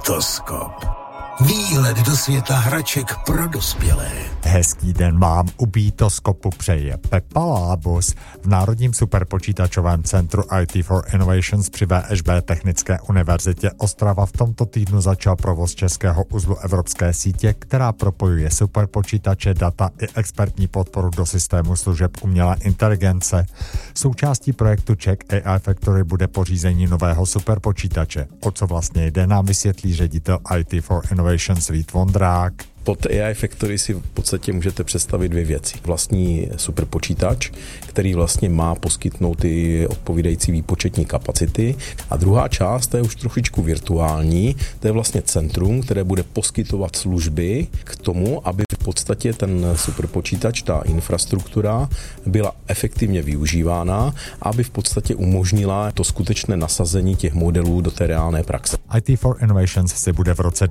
Beatoskop. Výhled do světa hraček pro dospělé. Hezký den vám u Beatoskopu přeje Pepa Lábus. V Národním superpočítačovém centru IT for Innovations při VŠB Technické univerzitě Ostrava v tomto týdnu začal provoz českého uzlu evropské sítě, která propojuje superpočítače, data i expertní podporu do systému služeb umělé inteligence. Součástí projektu Czech AI Factory bude pořízení nového superpočítače. O co vlastně jde, nám vysvětlí ředitel IT for Innovations Vít Vondrák. Pod AI Factory si v podstatě můžete představit dvě věci. Vlastní superpočítač, který vlastně má poskytnout ty odpovídající výpočetní kapacity. A druhá část, to je už trošičku virtuální, to je vlastně centrum, které bude poskytovat služby k tomu, aby v podstatě ten superpočítač, ta infrastruktura byla efektivně využívána, aby v podstatě umožnila to skutečné nasazení těch modelů do té reálné praxe. IT for Innovations si bude v roce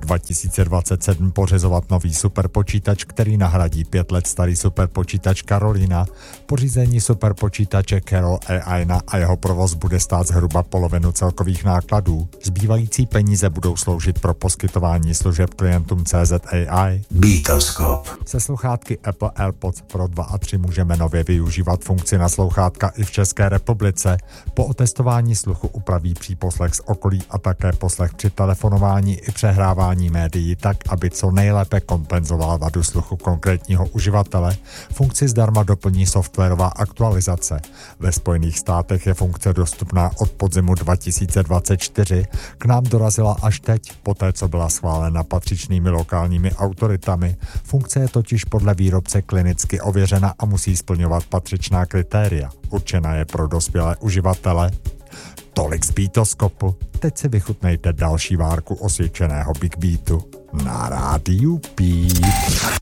2027 pořizovat nový superpočítač, který nahradí 5 let starý superpočítač Carolina. Pořízení superpočítače Carol AI a jeho provoz bude stát zhruba polovinu celkových nákladů. Zbývající peníze budou sloužit pro poskytování služeb klientům CZ AI. Beatoskop. Se sluchátky Apple AirPods Pro 2 a 3 můžeme nově využívat funkci na sluchátka i v České republice. Po otestování sluchu upraví příposlech z okolí a také poslech při telefonování i přehrávání médií tak, aby co nejlépe kompenzoval vadu sluchu konkrétního uživatele. Funkci zdarma doplní softwarová aktualizace. Ve Spojených státech je funkce dostupná od podzimu 2024. K nám dorazila až teď, poté co byla schválena patřičnými lokálními autoritami. Funkce je totiž podle výrobce klinicky ověřena a musí splňovat patřičná kritéria. Určena je pro dospělé uživatele. Tolik z Beatoskopu. Teď si vychutnejte další várku osvědčeného Big Beatu na rádiu Beat.